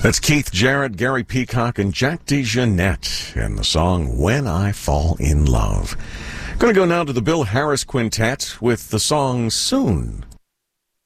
That's Keith Jarrett, Gary Peacock, and Jack DeJohnette and the song When I Fall in Love. Going to go now to the Bill Harris Quintet with the song Soon.